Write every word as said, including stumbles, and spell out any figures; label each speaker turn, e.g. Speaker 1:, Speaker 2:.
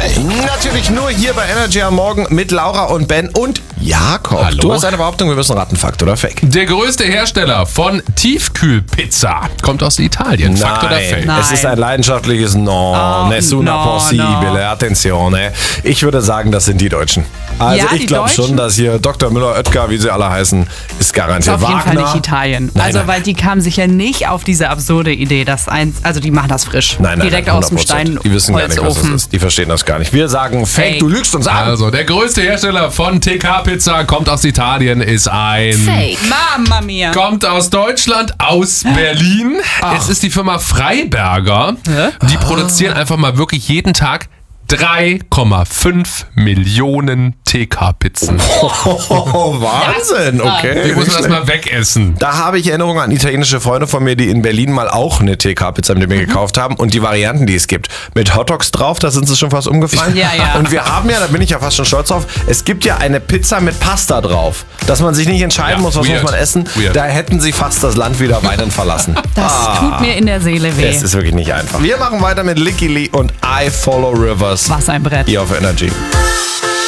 Speaker 1: Fake. Natürlich nur hier bei Energy am Morgen mit Laura und Ben und Jakob.
Speaker 2: Hallo.
Speaker 1: Du hast eine Behauptung, wir müssen raten, Fakt oder Fake?
Speaker 2: Der größte Hersteller von Tiefkühlpizza kommt aus Italien. Fakt oder Fake?
Speaker 3: Nein.
Speaker 1: Es ist ein leidenschaftliches No,
Speaker 3: Oh,
Speaker 1: nessuna
Speaker 3: no,
Speaker 1: possibile,
Speaker 3: no.
Speaker 1: attenzione. Ich würde sagen, das sind die Deutschen. Also
Speaker 3: Ja,
Speaker 1: ich
Speaker 3: die
Speaker 1: glaube schon,
Speaker 3: Deutschen?
Speaker 1: dass hier Doktor Müller, Oetker, wie sie alle heißen, ist garantiert
Speaker 3: Auf jeden
Speaker 1: Wagner.
Speaker 3: Fall nicht Italien.
Speaker 1: Nein,
Speaker 3: also,
Speaker 1: nein.
Speaker 3: weil die kamen sicher nicht auf diese absurde Idee, dass ein, also die machen das frisch.
Speaker 1: Nein, nein,
Speaker 3: Direkt
Speaker 1: nein,
Speaker 3: aus dem
Speaker 1: hundert Prozent.
Speaker 3: Stein.
Speaker 1: Die wissen gar nicht, was das ist. Die verstehen das gar nicht. Wir sagen Fake,
Speaker 3: Fake.
Speaker 1: du lügst uns an.
Speaker 2: Also, der größte Hersteller von T K-Pizza kommt aus Italien, ist ein...
Speaker 4: Fake.
Speaker 3: Mamma mia.
Speaker 2: Kommt aus Deutschland, aus Berlin. Es ist die Firma Freiberger.
Speaker 3: Hä?
Speaker 2: Die produzieren einfach mal wirklich jeden Tag drei Komma fünf Millionen T K-Pizzen.
Speaker 1: Oh, Wahnsinn, okay.
Speaker 2: Die muss man
Speaker 1: Nicht
Speaker 2: erstmal wegessen.
Speaker 1: Da habe ich Erinnerungen an italienische Freunde von mir, die in Berlin mal auch eine T K-Pizza mit mir gekauft haben. Und die Varianten, die es gibt, mit Hotdogs drauf, da sind sie schon fast umgefallen.
Speaker 3: Ja, ja.
Speaker 1: Und wir haben ja, da bin ich ja fast schon stolz drauf, es gibt ja eine Pizza mit Pasta drauf. Dass man sich nicht entscheiden
Speaker 2: Ja,
Speaker 1: muss, was
Speaker 2: weird.
Speaker 1: muss man essen.
Speaker 2: Weird.
Speaker 1: Da hätten sie fast das Land wieder weinend verlassen.
Speaker 3: Das tut mir in der Seele weh.
Speaker 1: Es ist wirklich nicht einfach. Wir machen weiter mit Licky Lee und I Follow Rivers.
Speaker 3: Was ein Brett.
Speaker 1: Hier auf Energy.